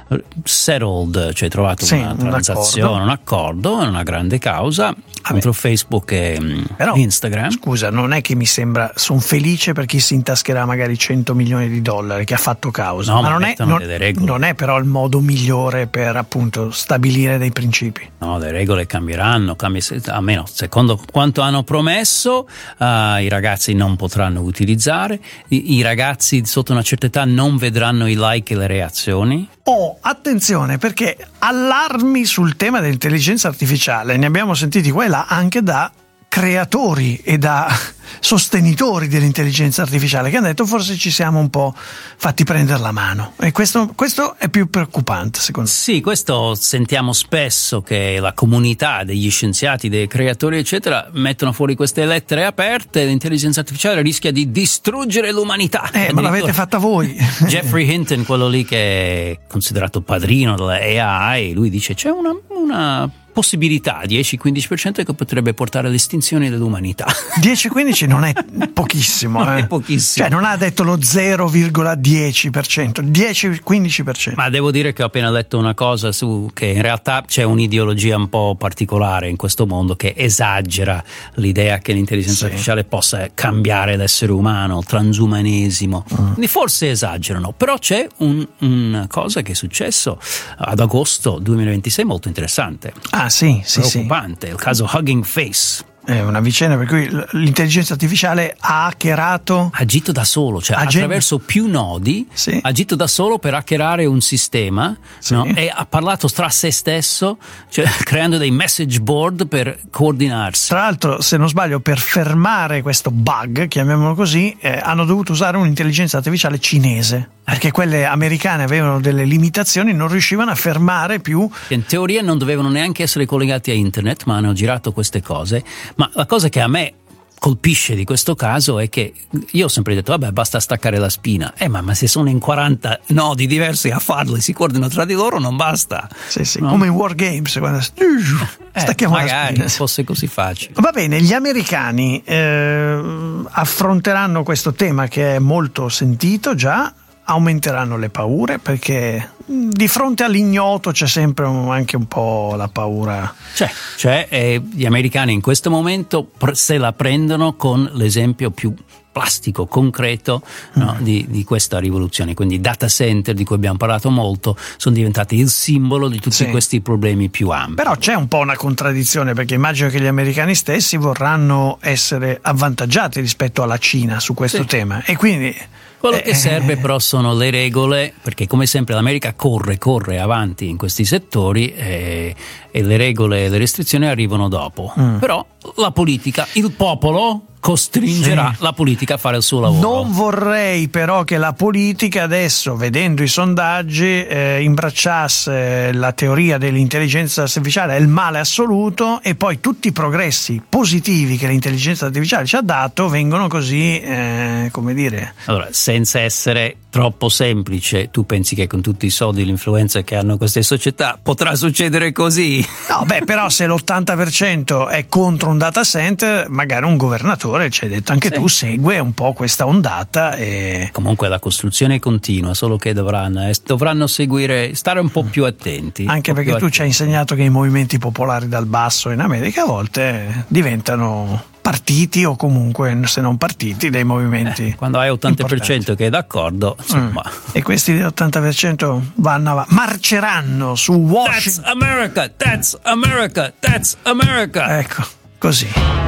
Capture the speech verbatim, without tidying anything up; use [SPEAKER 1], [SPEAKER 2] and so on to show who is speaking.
[SPEAKER 1] settled, cioè trovato
[SPEAKER 2] sì,
[SPEAKER 1] una transazione, un accordo, un accordo una grande causa contro Facebook e
[SPEAKER 2] però,
[SPEAKER 1] Instagram.
[SPEAKER 2] Scusa, non è che mi sembra, sono felice per chi si intascherà magari cento milioni di dollari che ha fatto causa,
[SPEAKER 1] no,
[SPEAKER 2] ma,
[SPEAKER 1] ma
[SPEAKER 2] non, è, non,
[SPEAKER 1] delle regole.
[SPEAKER 2] non è però il modo migliore per appunto stabilire dei principi.
[SPEAKER 1] No, le regole cambieranno, cambia, almeno secondo quanto hanno promesso, uh, i ragazzi non potranno utilizzare, I, i ragazzi sotto una certa età non vedranno i like e le reazioni.
[SPEAKER 2] Oh, attenzione, perché allarmi sul tema dell'intelligenza artificiale ne abbiamo sentiti qua e là anche da creatori e da sostenitori dell'intelligenza artificiale che hanno detto forse ci siamo un po' fatti prendere la mano, e questo, questo è più preoccupante secondo me.
[SPEAKER 1] Sì, questo sentiamo spesso, che la comunità degli scienziati, dei creatori eccetera mettono fuori queste lettere aperte, l'intelligenza artificiale rischia di distruggere l'umanità.
[SPEAKER 2] Eh, ma l'avete fatta voi.
[SPEAKER 1] Jeffrey Hinton, quello lì che è considerato padrino della A I, lui dice c'è una, una possibilità dieci quindici per cento che potrebbe portare all'estinzione dell'umanità.
[SPEAKER 2] dieci quindici non è pochissimo,
[SPEAKER 1] non
[SPEAKER 2] eh.
[SPEAKER 1] è pochissimo.
[SPEAKER 2] Cioè non ha detto lo zero virgola dieci per cento, dieci quindici per cento.
[SPEAKER 1] Ma devo dire che ho appena letto una cosa su che in realtà c'è un'ideologia un po' particolare in questo mondo che esagera l'idea che l'intelligenza sì. artificiale possa cambiare l'essere umano, il transumanesimo. Mm. Forse esagerano, però c'è un, una cosa che è successo ad agosto duemilaventisei molto interessante.
[SPEAKER 2] Ah sì, sì,
[SPEAKER 1] preoccupante,
[SPEAKER 2] sì.
[SPEAKER 1] Il caso Hugging Face.
[SPEAKER 2] È una vicenda per cui l'intelligenza artificiale ha hackerato,
[SPEAKER 1] ha agito da solo, cioè Agen- attraverso più nodi,
[SPEAKER 2] sì.
[SPEAKER 1] ha agito da solo per hackerare un sistema,
[SPEAKER 2] sì.
[SPEAKER 1] no? E ha parlato tra se stesso, cioè creando dei message board per coordinarsi.
[SPEAKER 2] Tra l'altro, se non sbaglio, per fermare questo bug, chiamiamolo così, eh, hanno dovuto usare un'intelligenza artificiale cinese, perché quelle americane avevano delle limitazioni, non riuscivano a fermare più.
[SPEAKER 1] In teoria non dovevano neanche essere collegati a internet, ma hanno girato queste cose. Ma la cosa che a me colpisce di questo caso è che io ho sempre detto vabbè basta staccare la spina, eh ma, ma se sono in quaranta nodi diversi a farlo e si coordinano tra di loro non basta.
[SPEAKER 2] Sì, sì,
[SPEAKER 1] no?
[SPEAKER 2] Come in War Games quando stacchiamo
[SPEAKER 1] eh,
[SPEAKER 2] la spina.
[SPEAKER 1] Magari fosse così facile.
[SPEAKER 2] Va bene, gli americani eh, affronteranno questo tema che è molto sentito già, aumenteranno le paure perché di fronte all'ignoto c'è sempre un, anche un po' la paura.
[SPEAKER 1] C'è, cioè eh, gli americani in questo momento se la prendono con l'esempio più plastico, concreto no, mm. di, di questa rivoluzione. Quindi i data center di cui abbiamo parlato molto sono diventati il simbolo di tutti sì. questi problemi più ampi.
[SPEAKER 2] Però c'è un po' una contraddizione, perché immagino che gli americani stessi vorranno essere avvantaggiati rispetto alla Cina su questo sì. tema, e quindi
[SPEAKER 1] quello che serve però sono le regole, perché come sempre l'America corre, corre avanti in questi settori e, e le regole e le restrizioni arrivano dopo. Mm. Però la politica, il popolo costringerà sì. la politica a fare il suo lavoro.
[SPEAKER 2] Non vorrei però che la politica adesso, vedendo i sondaggi, eh, imbracciasse la teoria dell'intelligenza artificiale è il male assoluto, e poi tutti i progressi positivi che l'intelligenza artificiale ci ha dato vengono così, eh, come dire...
[SPEAKER 1] Allora, senza essere troppo semplice, tu pensi che con tutti i soldi e l'influenza che hanno queste società potrà succedere così?
[SPEAKER 2] No, beh, però se l'ottanta per cento è contro un data center, magari un governatore, ci hai detto anche sì. tu, segue un po' questa ondata. E
[SPEAKER 1] comunque la costruzione è continua, solo che dovranno, dovranno seguire, stare un po' più attenti.
[SPEAKER 2] Anche perché tu attenti. ci hai insegnato che i movimenti popolari dal basso in America a volte diventano partiti, o comunque se non partiti, dei movimenti.
[SPEAKER 1] Eh, quando hai ottanta per cento
[SPEAKER 2] importanti.
[SPEAKER 1] Che è d'accordo, insomma.
[SPEAKER 2] Mm. E questi dell'ottanta per cento vanno avanti, marceranno su Washington.
[SPEAKER 1] That's America, that's America, that's America.
[SPEAKER 2] Ecco, così.